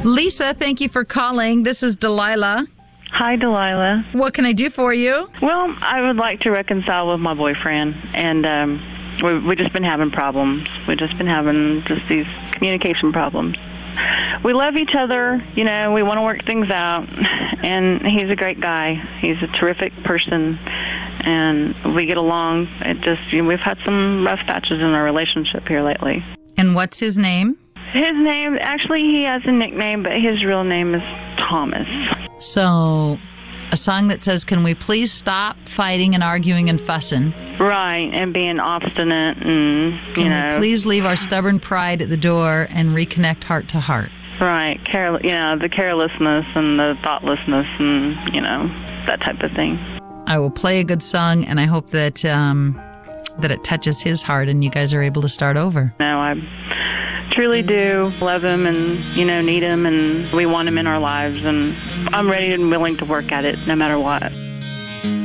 Lisa, thank you for calling. This is Delilah. Hi, Delilah. What can I do for you? Well, I would like to reconcile with my boyfriend, and we've just been having problems. We've just been having these communication problems. We love each other, we want to work things out, and he's a great guy. He's a terrific person, and we get along. We've had some rough patches in our relationship here lately. And what's his name? His name, actually, he has a nickname, but his real name is Thomas. So, a song that says, can we please stop fighting and arguing and fussing? Right, and being obstinate and, Can we please leave our stubborn pride at the door and reconnect heart to heart? Right, the carelessness and the thoughtlessness and, that type of thing. I will play a good song, and I hope that that it touches his heart and you guys are able to start over. No, I truly do love him and, need him, and we want him in our lives, and I'm ready and willing to work at it no matter what.